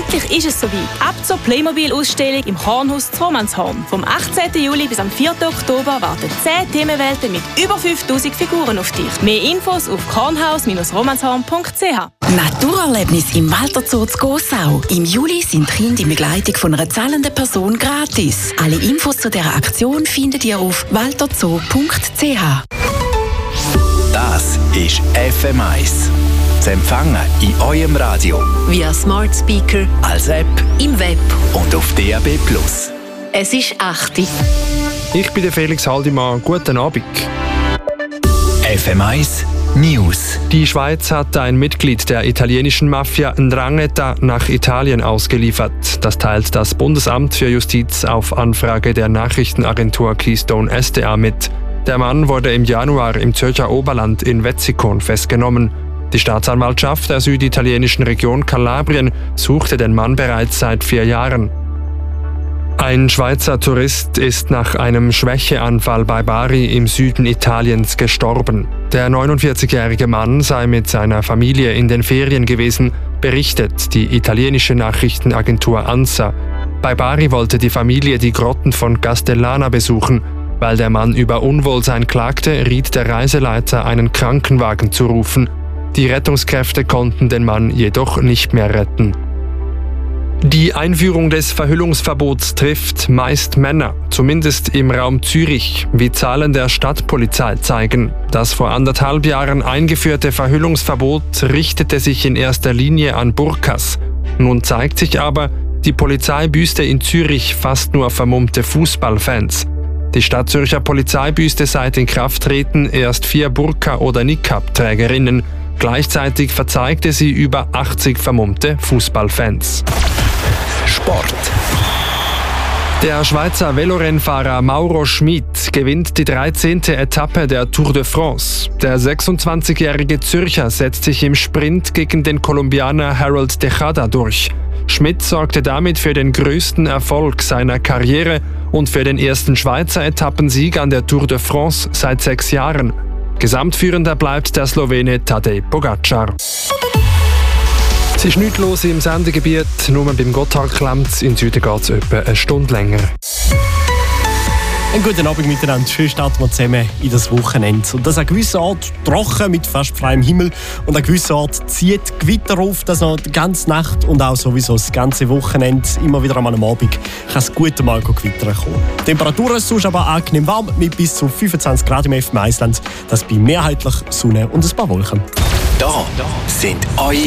Endlich ist es soweit. Ab zur Playmobil-Ausstellung im Kornhaus zu Romanshorn. Vom 18. Juli bis am 4. Oktober warten 10 Themenwelten mit über 5000 Figuren auf dich. Mehr Infos auf kornhaus-romanshorn.ch. Naturerlebnis im Walter Zoo zu Gossau. Im Juli sind Kinder in Begleitung von einer zahlenden Person gratis. Alle Infos zu dieser Aktion findet ihr auf walterzoo.ch. Das ist FM1. Zu empfangen in eurem Radio. Via Smart Speaker, Als App im Web. und auf DAB+. Es ist 8 Uhr. Ich bin der Felix Haldimann. Guten Abend. FM1 News. Die Schweiz hat ein Mitglied der italienischen Mafia Ndrangheta nach Italien ausgeliefert. Das teilt das Bundesamt für Justiz auf Anfrage der Nachrichtenagentur Keystone SDA mit. Der Mann wurde im Januar im Zürcher Oberland in Wetzikon festgenommen. Die Staatsanwaltschaft der süditalienischen Region Kalabrien suchte den Mann bereits seit 4 Jahren. Ein Schweizer Tourist ist nach einem Schwächeanfall bei Bari im Süden Italiens gestorben. Der 49-jährige Mann sei mit seiner Familie in den Ferien gewesen, berichtet die italienische Nachrichtenagentur ANSA. Bei Bari wollte die Familie die Grotten von Castellana besuchen. Weil der Mann über Unwohlsein klagte, riet der Reiseleiter, einen Krankenwagen zu rufen. Die Rettungskräfte konnten den Mann jedoch nicht mehr retten. Die Einführung des Verhüllungsverbots trifft meist Männer, zumindest im Raum Zürich, wie Zahlen der Stadtpolizei zeigen. Das vor 1,5 Jahren eingeführte Verhüllungsverbot richtete sich in erster Linie an Burkas. Nun zeigt sich aber, die Polizei büßte in Zürich fast nur vermummte Fußballfans. Die Stadtzürcher Polizei büßte seit Inkrafttreten erst 4 Burka- oder Niqab-Trägerinnen. Gleichzeitig verzeigte sie über 80 vermummte Fußballfans. Sport. Der Schweizer Velorennfahrer Mauro Schmid gewinnt die 13. Etappe der Tour de France. Der 26-jährige Zürcher setzt sich im Sprint gegen den Kolumbianer Harold Tejada durch. Schmid sorgte damit für den größten Erfolg seiner Karriere und für den ersten Schweizer Etappensieg an der Tour de France seit 6 Jahren. Gesamtführender bleibt der Slowene Tadej Pogacar. Es ist nichts los im Sendegebiet, nur beim Gotthardklemz. In Süden geht es etwa eine Stunde länger. Einen guten Abend miteinander. Schön starten wir zusammen in das Wochenende. Und das an gewisser Art trocken mit fast freiem Himmel und an gewisser Art zieht Gewitter auf, das noch die ganze Nacht und auch sowieso das ganze Wochenende. Immer wieder einmal am Abend kann es gut mal Gewitter kommen. Die Temperaturen sind aber angenehm warm mit bis zu 25 Grad im FM-Eisland. Das bei mehrheitlich Sonne und ein paar Wolken. Da sind eure